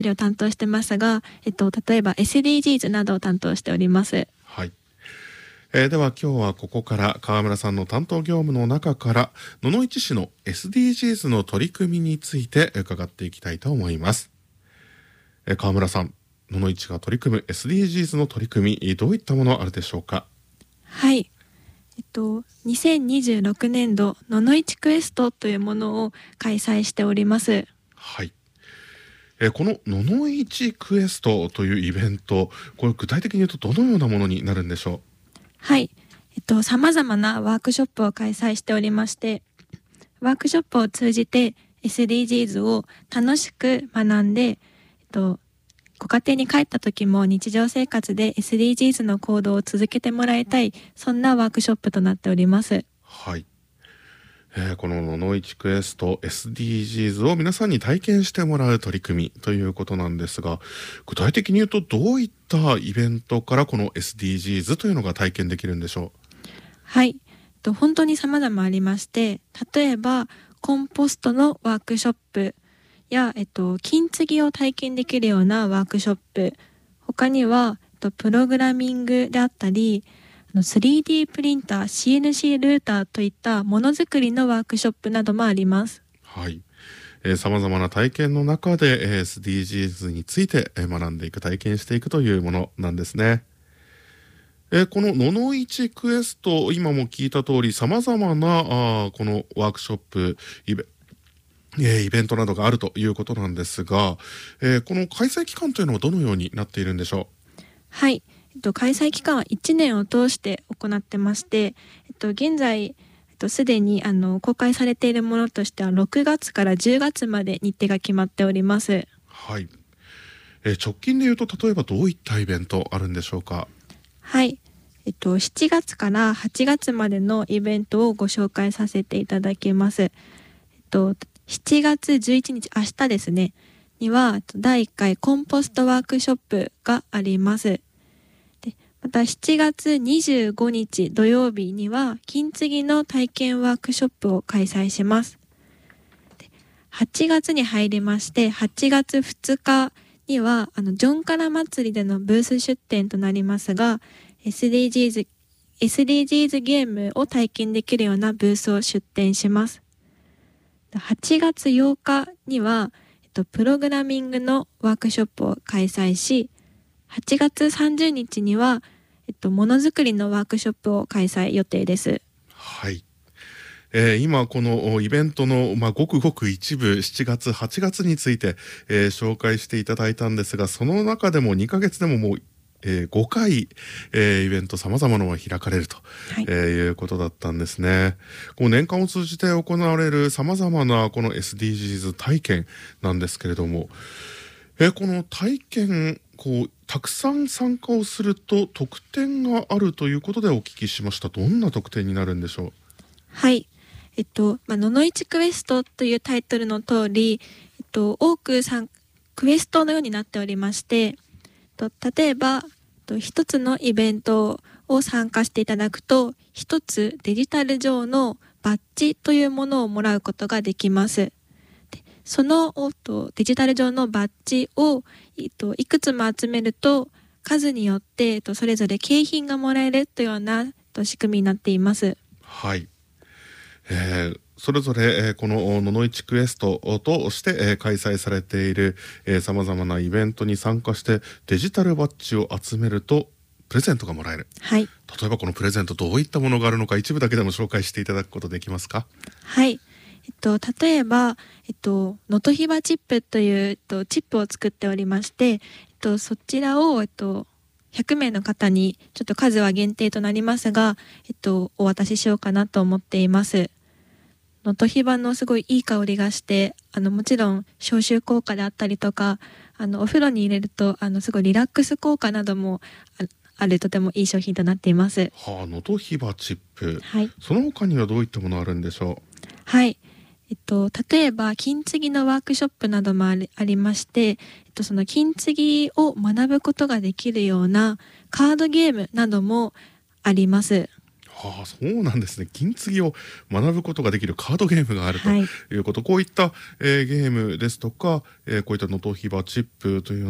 を担当してますが、例えば SDGs などを担当しております。 はい。では今日はここから川村さんの担当業務の中から野々市市の SDGs の取り組みについて伺っていきたいと思います。川村さん、野々市が取り組む SDGs の取り組み、どういったものあるでしょうか？ はい。2026年度野々市クエストというものを開催しております。 はい。この野々市クエストというイベント、これ具体的に言うとどのようなものになるんでしょう？ はい。様々なワークショップを開催しておりまして、ワークショップを通じて SDGs を楽しく学んで、ご家庭に帰った時も日常生活で SDGs の行動を続けてもらいたい、そんなワークショップとなっております。 はい。この野々市クエスト SDGs を皆さんに体験してもらう取り組みということなんですが、具体的に言うとどういったイベントからこの SDGs というのが体験できるんでしょう？ はい。本当に様々ありまして、例えばコンポストのワークショップや、金継ぎを体験できるようなワークショップ、他には、プログラミングであったり、3D プリンター、CNC ルーターといったものづくりのワークショップなどもあります。 はい。様々な体験の中で SDGs について学んでいく、体験していくというものなんですね。この野々市クエスト、今も聞いた通り様々なこのワークショップ、イベントなどがあるということなんですが、この開催期間というのはどのようになっているんでしょう？ はい。開催期間は1年を通して行ってまして、現在、すでに公開されているものとしては6月から10月まで日程が決まっております。 はい。直近で言うと例えばどういったイベントあるんでしょうか？ はい。7月から8月までのイベントをご紹介させていただきます。7月11日、明日ですね、には第1回コンポストワークショップがあります。で、また7月25日土曜日には金継ぎの体験ワークショップを開催します。で、8月に入りまして、8月2日にはジョンカラ祭りでのブース出展となりますが、SDGs ゲームを体験できるようなブースを出展します。8月8日には、プログラミングのワークショップを開催し、8月30日には、ものづくりのワークショップを開催予定です。 はい。今このイベントの、ごくごく一部7月8月について、紹介していただいたんですが、その中でも2ヶ月でももう5回、イベント様々なのが開かれると、いうことだったんですね。こう年間を通じて行われる様々なこの SDGs 体験なんですけれども、この体験、たくさん参加をすると特典があるということでお聞きしました。どんな特典になるんでしょう？ はい。野々市クエストというタイトルの通り、多くクエストのようになっておりまして、例えば一つのイベントを参加していただくと一つデジタル上のバッジというものをもらうことができます。でそのデジタル上のバッジをいくつも集めると数によってそれぞれ景品がもらえるというような仕組みになっています。 はい。それぞれ、この野々市クエストとして、開催されている様々なイベントに参加してデジタルバッジを集めるとプレゼントがもらえる。 はい。 例えばこのプレゼントどういったものがあるのか一部だけでも紹介していただくことできますか？ はい。例えば、能登ひばチップという、チップを作っておりまして、そちらを、100名の方にちょっと数は限定となりますが、お渡ししようかなと思っています。能登ひばのすごいいい香りがして、もちろん消臭効果であったりとか、お風呂に入れるとすごいリラックス効果などもあるとてもいい商品となっています。 はあ、能登ひばチップ。 はい。 その他にはどういったものあるんでしょう？ はい。例えば金継ぎのワークショップなどもありまして、その金継ぎを学ぶことができるようなカードゲームなどもあります。 ああ、そうなんですね。金継ぎを学ぶことができるカードゲームがあるとはいいうこと、こういった、ゲームですとか、こういった能登ひばチップという